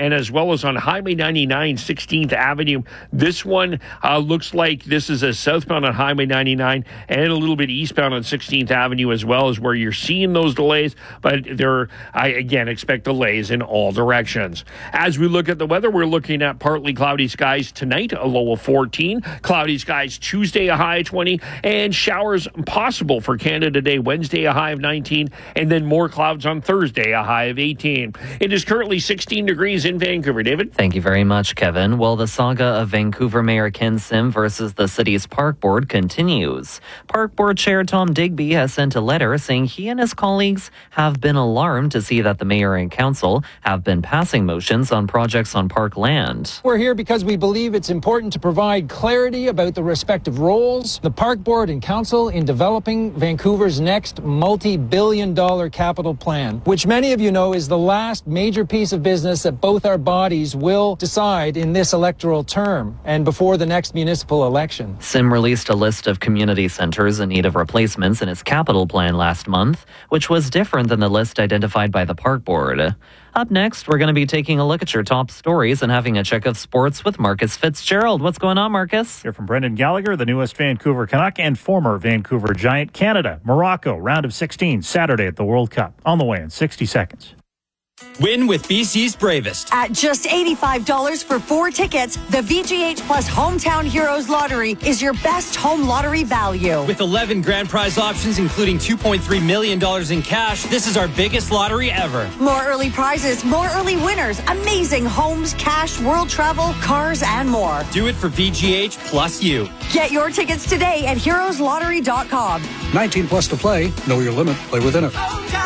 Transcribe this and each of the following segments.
and as well as on Highway 99, 16th Avenue. This one looks like this is a southbound on Highway 99 and a little bit eastbound on 16th Avenue as well, as where you're seeing those delays, but I again expect delays in all directions. As we look at the weather, we're looking at partly cloudy skies tonight, a low of 14, cloudy skies Tuesday, a high of 20, and showers possible for Canada Day, Wednesday, a high of 19, and then more clouds on Thursday, a high of 18. It is currently 16 degrees in Vancouver. David? Thank you very much, Kevin. Well, the saga of Vancouver Mayor Ken Sim versus the city's Park Board continues. Park Board Chair Tom Digby has sent a letter saying he and his colleagues have been alarmed to see that the mayor and council have been passing motions on projects on park land. We're here because we believe it's important to provide clarity about the respective roles, the Park Board and council in developing Vancouver's next multi-billion-dollar capital plan, which many of you know is the last major piece of business that both our bodies will decide in this electoral term and before the next municipal election. Sim released a list of community centres in need of replacements in his capital plan last month, which was different than the list identified by the Park Board. Up next, we're going to be taking a look at your top stories and having a check of sports with Marcus Fitzgerald. What's going on, Marcus? Here from Brendan Gallagher, the newest Vancouver Canuck and former Vancouver Giant. Canada, Morocco, round of 16, Saturday at the World Cup. On the way in 60 seconds. Win with BC's Bravest. At just $85 for 4 tickets, the VGH Plus Hometown Heroes Lottery is your best home lottery value. With 11 grand prize options, including $2.3 million in cash, this is our biggest lottery ever. More early prizes, more early winners, amazing homes, cash, world travel, cars, and more. Do it for VGH plus you. Get your tickets today at heroeslottery.com. 19 plus to play. Know your limit. Play within it.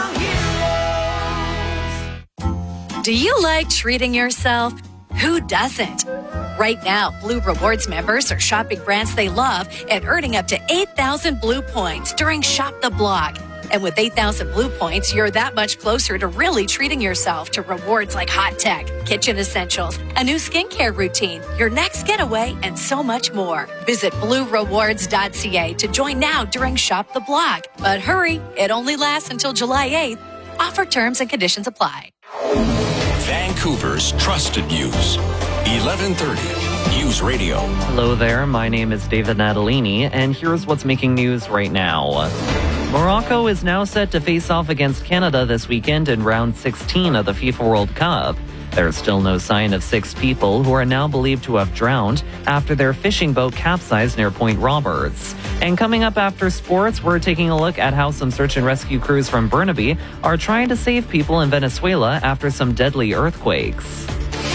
Do you like treating yourself? Who doesn't? Right now, Blue Rewards members are shopping brands they love and earning up to 8,000 Blue points during Shop the Block. And with 8,000 Blue points, you're that much closer to really treating yourself to rewards like hot tech, kitchen essentials, a new skincare routine, your next getaway, and so much more. Visit bluerewards.ca to join now during Shop the Block. But hurry, it only lasts until July 8th. Offer terms and conditions apply. Vancouver's trusted news. 1130 News Radio. Hello there, my name is David Natalini, and here's what's making news right now. Morocco is now set to face off against Canada this weekend in round 16 of the FIFA World Cup. There's still no sign of 6 people who are now believed to have drowned after their fishing boat capsized near Point Roberts. And coming up after sports, we're taking a look at how some search and rescue crews from Burnaby are trying to save people in Venezuela after some deadly earthquakes.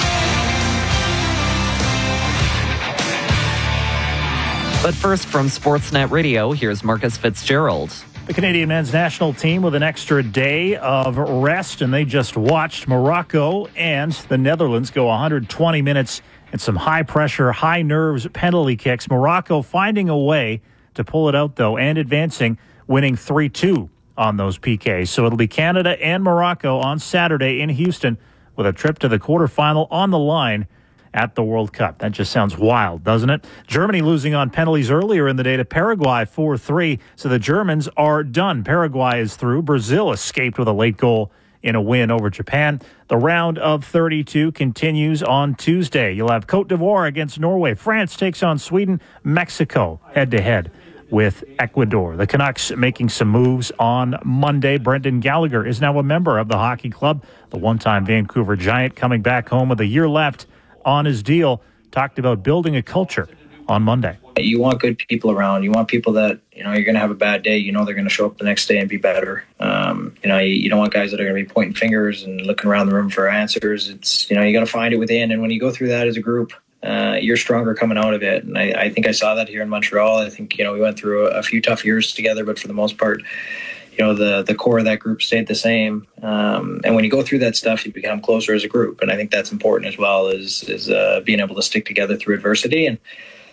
But first, from Sportsnet Radio, here's Marcus Fitzgerald. The Canadian men's national team with an extra day of rest, and they just watched Morocco and the Netherlands go 120 minutes and some high-pressure, high-nerves penalty kicks. Morocco finding a way to pull it out, though, and advancing, winning 3-2 on those PKs. So it'll be Canada and Morocco on Saturday in Houston with a trip to the quarterfinal on the line at the World Cup. That just sounds wild, doesn't it? Germany losing on penalties earlier in the day to Paraguay 4-3. So the Germans are done. Paraguay is through. Brazil escaped with a late goal in a win over Japan. The round of 32 continues on Tuesday. You'll have Cote d'Ivoire against Norway. France takes on Sweden. Mexico head-to-head with Ecuador. The Canucks making some moves on Monday. Brendan Gallagher is now a member of the hockey club. The one-time Vancouver Giant coming back home with a year left on his deal, talked about building a culture on Monday. You want good people around. You want people that, you're going to have a bad day. They're going to show up the next day and be better. You don't want guys that are going to be pointing fingers and looking around the room for answers. It's, you got to find it within. And when you go through that as a group, you're stronger coming out of it. And I think I saw that here in Montreal. I think, we went through a few tough years together, but for the most part, the core of that group stayed the same. And when you go through that stuff, you become closer as a group. And I think that's important as well, is being able to stick together through adversity. And,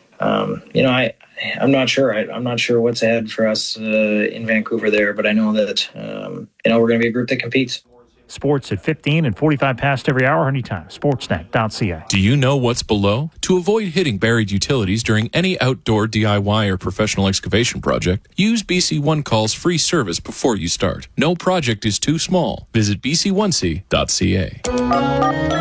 I'm not sure. I'm not sure what's ahead for us in Vancouver there, but I know that, we're going to be a group that competes. Sports at 15 and 45 past every hour, anytime. Sportsnet.ca. Do you know what's below? To avoid hitting buried utilities during any outdoor DIY or professional excavation project, use BC One Call's free service before you start. No project is too small. Visit bc1c.ca.